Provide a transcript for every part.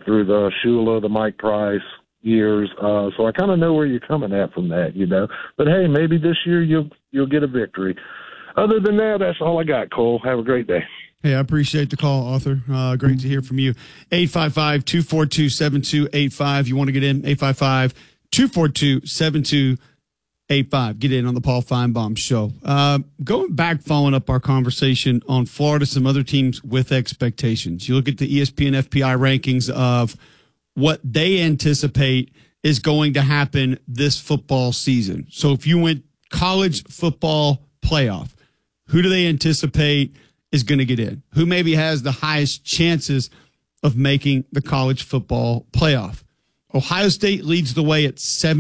through the Shula, the Mike Price years. So I kind of know where you're coming at from that, But, hey, maybe this year you'll get a victory. Other than that, that's all I got, Cole. Have a great day. Hey, I appreciate the call, Arthur. Great to hear from you. 855-242-7285. You want to get in? 855-242-7285. Get in on the Paul Feinbaum Show. Going back, following up our conversation on Florida, some other teams with expectations. You look at the ESPN FPI rankings of what they anticipate is going to happen this football season. So if you went college football playoff, who do they anticipate is going to get in? Who maybe has the highest chances of making the college football playoff? Ohio State leads the way at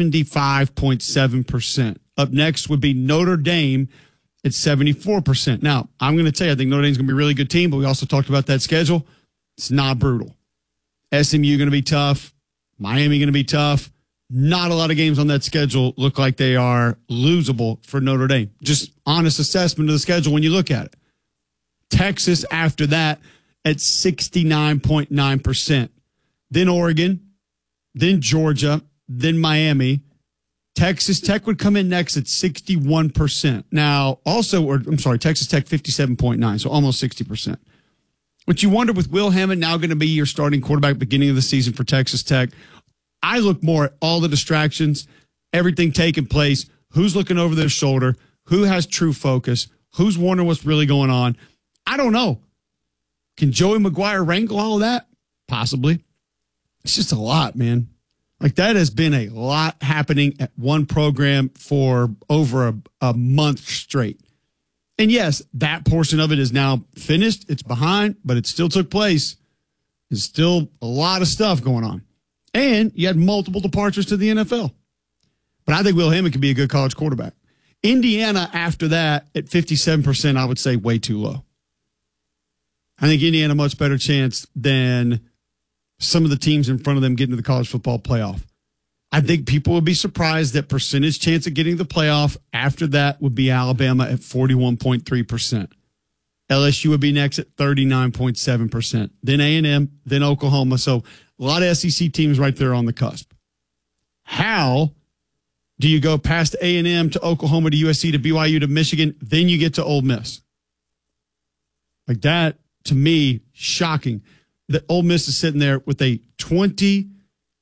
75.7%. Up next would be Notre Dame at 74%. Now, I'm going to tell you, I think Notre Dame's going to be a really good team, but we also talked about that schedule. It's not brutal. SMU going to be tough. Miami going to be tough. Not a lot of games on that schedule look like they are losable for Notre Dame. Just honest assessment of the schedule when you look at it. Texas after that at 69.9%. Then Oregon. Then Georgia, then Miami. Texas Tech would come in next at 61%. Now, Texas Tech 57.9, so almost 60%. But you wonder, with Will Hammond now going to be your starting quarterback beginning of the season for Texas Tech, I look more at all the distractions, everything taking place, who's looking over their shoulder, who has true focus, who's wondering what's really going on. I don't know. Can Joey McGuire wrangle all of that? Possibly. It's just a lot, man. Like, that has been a lot happening at one program for over a month straight. And yes, that portion of it is now finished. It's behind, but it still took place. There's still a lot of stuff going on. And you had multiple departures to the NFL. But I think Will Hammond could be a good college quarterback. Indiana, after that, at 57%, I would say way too low. I think Indiana much better chance than some of the teams in front of them getting to the college football playoff. I think people would be surprised that percentage chance of getting the playoff after that would be Alabama at 41.3%. LSU would be next at 39.7%. Then A&M, then Oklahoma. So a lot of SEC teams right there on the cusp. How do you go past A&M to Oklahoma to USC to BYU to Michigan, then you get to Ole Miss? Like, that, to me, shocking that Ole Miss is sitting there with a 22%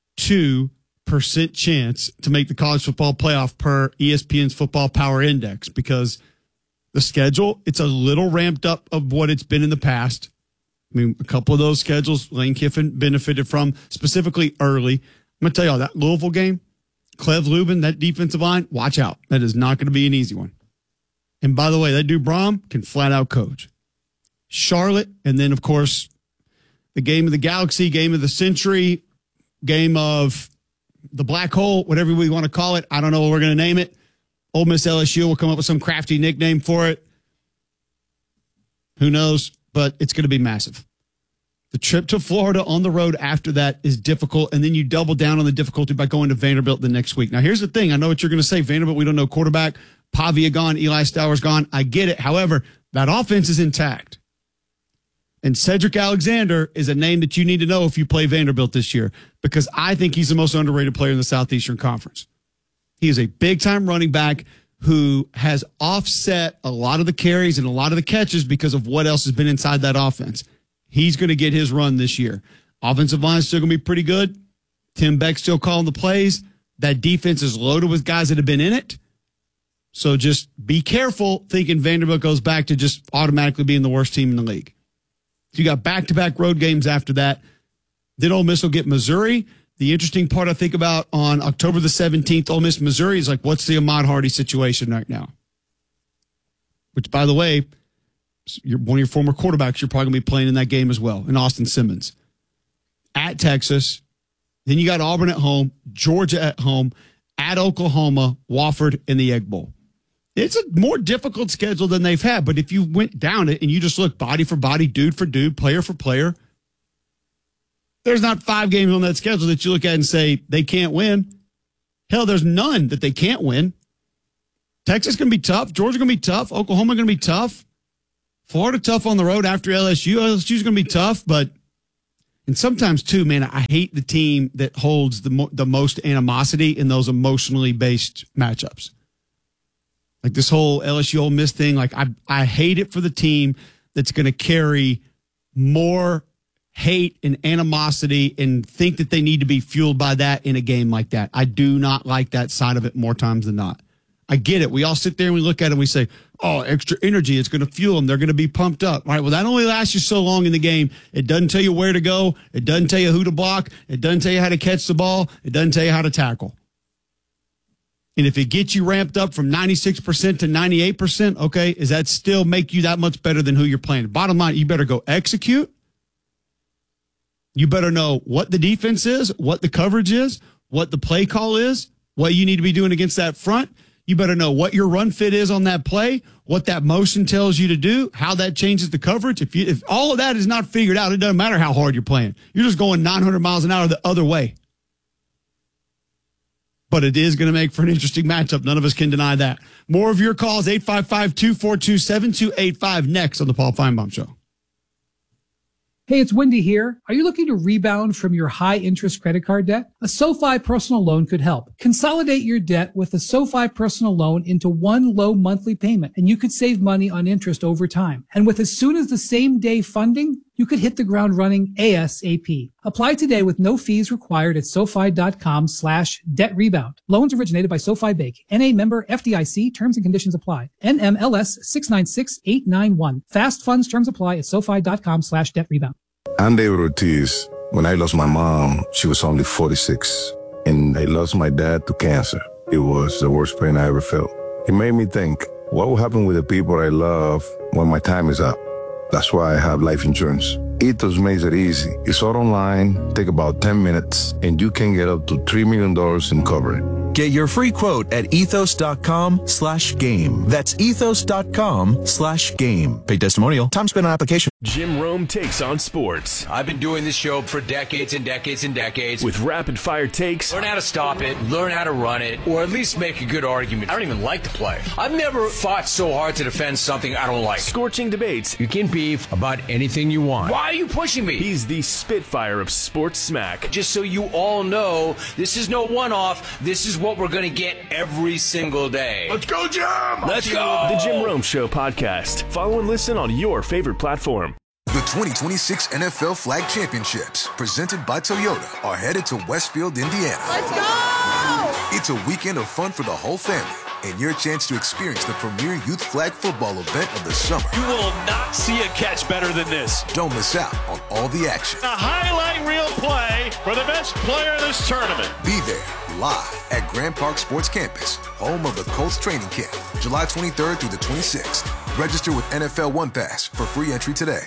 chance to make the college football playoff per ESPN's Football Power Index, because the schedule, it's a little ramped up of what it's been in the past. I mean, a couple of those schedules Lane Kiffin benefited from, specifically early. I'm going to tell you, that Louisville game, Clev Lubin, that defensive line, watch out. That is not going to be an easy one. And by the way, that dude Brom can flat out coach. Charlotte, and then, of course, the game of the galaxy, game of the century, game of the black hole, whatever we want to call it. I don't know what we're going to name it. Ole Miss LSU will come up with some crafty nickname for it. Who knows? But it's going to be massive. The trip to Florida on the road after that is difficult, and then you double down on the difficulty by going to Vanderbilt the next week. Now, here's the thing. I know what you're going to say. Vanderbilt, we don't know quarterback. Pavia gone. Eli Stowers gone. I get it. However, that offense is intact. And Cedric Alexander is a name that you need to know if you play Vanderbilt this year, because I think he's the most underrated player in the Southeastern Conference. He is a big-time running back who has offset a lot of the carries and a lot of the catches because of what else has been inside that offense. He's going to get his run this year. Offensive line is still going to be pretty good. Tim Beck still calling the plays. That defense is loaded with guys that have been in it. So just be careful thinking Vanderbilt goes back to just automatically being the worst team in the league. You got back-to-back road games after that. Then Ole Miss will get Missouri. The interesting part I think about on October the 17th, Ole Miss, Missouri, is like, what's the Ahmad Hardy situation right now? Which, by the way, one of your former quarterbacks, you're probably going to be playing in that game as well, in Austin Simmons. At Texas. Then you got Auburn at home, Georgia at home, at Oklahoma, Wofford, and the Egg Bowl. It's a more difficult schedule than they've had, but if you went down it and you just look body for body, dude for dude, player for player, there's not 5 games on that schedule that you look at and say they can't win. Hell, there's none that they can't win. Texas going to be tough. Georgia going to be tough. Oklahoma going to be tough. Florida tough on the road after LSU. LSU's going to be tough, but And sometimes, too, man, I hate the team that holds the most animosity in those emotionally based matchups. Like this whole LSU Ole Miss thing, like I hate it for the team that's going to carry more hate and animosity and think that they need to be fueled by that in a game like that. I do not like that side of it more times than not. I get it. We all sit there and we look at it and we say, oh, extra energy, it's going to fuel them. They're going to be pumped up. All right, well, that only lasts you so long in the game. It doesn't tell you where to go. It doesn't tell you who to block. It doesn't tell you how to catch the ball. It doesn't tell you how to tackle. And if it gets you ramped up from 96% to 98%, okay, does that still make you that much better than who you're playing? Bottom line, you better go execute. You better know what the defense is, what the coverage is, what the play call is, what you need to be doing against that front. You better know what your run fit is on that play, what that motion tells you to do, how that changes the coverage. If all of that is not figured out, it doesn't matter how hard you're playing. You're just going 900 miles an hour the other way. But it is going to make for an interesting matchup. None of us can deny that. More of your calls, 855-242-7285, next on the Paul Feinbaum Show. Hey, it's Wendy here. Are you looking to rebound from your high-interest credit card debt? A SoFi personal loan could help. Consolidate your debt with a SoFi personal loan into one low monthly payment, and you could save money on interest over time. And with as soon as the same day funding, you could hit the ground running ASAP. Apply today with no fees required at SoFi.com/debt rebound. Loans originated by SoFi Bank. NA member FDIC. Terms and conditions apply. NMLS 696891. Fast funds terms apply at SoFi.com/debt rebound. I'm David Ortiz. When I lost my mom, she was only 46. And I lost my dad to cancer. It was the worst pain I ever felt. It made me think, what will happen with the people I love when my time is up? That's why I have life insurance. Ethos makes it easy. It's all online, take about 10 minutes, and you can get up to $3 million in coverage. Get your free quote at ethos.com/game. That's ethos.com/game. Paid testimonial. Time spent on application. Jim Rome takes on sports. I've been doing this show for decades and decades and decades. With rapid fire takes. Learn how to stop it, learn how to run it, or at least make a good argument. I don't even like to play. I've never fought so hard to defend something I don't like. Scorching debates. You can beef about anything you want. Why are you pushing me? He's the Spitfire of sports smack. Just so you all know, this is no one-off. This is what we're going to get every single day. Let's go, Jim! Let's go! The Jim Rome Show podcast. Follow and listen on your favorite platform. The 2026 NFL Flag Championships, presented by Toyota, are headed to Westfield, Indiana. Let's go! It's a weekend of fun for the whole family, and your chance to experience the premier youth flag football event of the summer. You will not see a catch better than this. Don't miss out on all the action. A highlight reel play for the best player in this tournament. Be there, live at Grand Park Sports Campus, home of the Colts training camp, July 23rd through the 26th. Register with NFL One Pass for free entry today.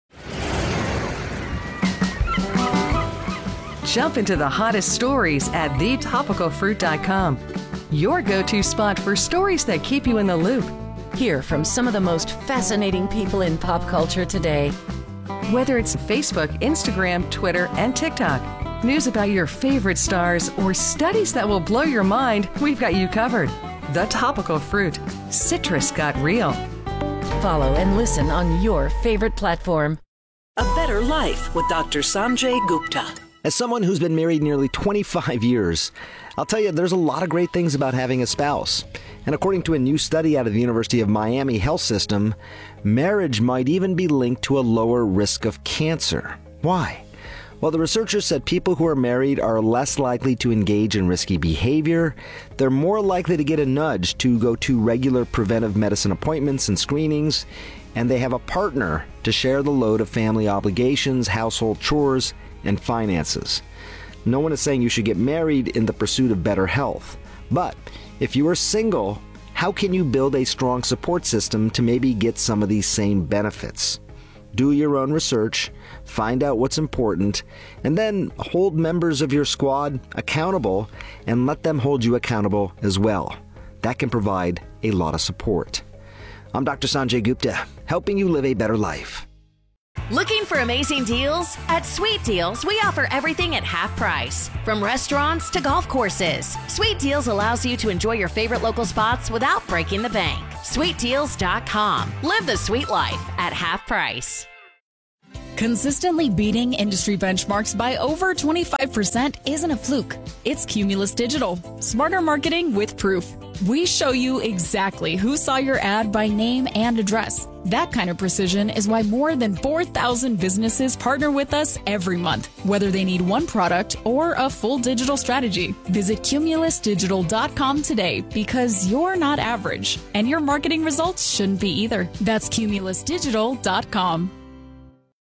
Jump into the hottest stories at thetopicalfruit.com. Your go-to spot for stories that keep you in the loop. Hear from some of the most fascinating people in pop culture today. Whether it's Facebook, Instagram, Twitter, and TikTok, news about your favorite stars, or studies that will blow your mind, we've got you covered. The Topical Fruit. Citrus got real. Follow and listen on your favorite platform. A Better Life with Dr. Sanjay Gupta. As someone who's been married nearly 25 years, I'll tell you there's a lot of great things about having a spouse. And according to a new study out of the University of Miami Health System, marriage might even be linked to a lower risk of cancer. Why? Well, the researchers said people who are married are less likely to engage in risky behavior, they're more likely to get a nudge to go to regular preventive medicine appointments and screenings, and they have a partner to share the load of family obligations, household chores, and finances. No one is saying you should get married in the pursuit of better health. But if you are single, how can you build a strong support system to maybe get some of these same benefits? Do your own research, find out what's important, and then hold members of your squad accountable and let them hold you accountable as well. That can provide a lot of support. I'm Dr. Sanjay Gupta, helping you live a better life. Looking for amazing deals? At Sweet Deals, we offer everything at half price. From restaurants to golf courses, Sweet Deals allows you to enjoy your favorite local spots without breaking the bank. SweetDeals.com. Live the sweet life at half price. Consistently beating industry benchmarks by over 25% isn't a fluke. It's Cumulus Digital. Smarter marketing with proof. We show you exactly who saw your ad by name and address. That kind of precision is why more than 4,000 businesses partner with us every month, whether they need one product or a full digital strategy. Visit cumulusdigital.com today because you're not average, and your marketing results shouldn't be either. That's cumulusdigital.com.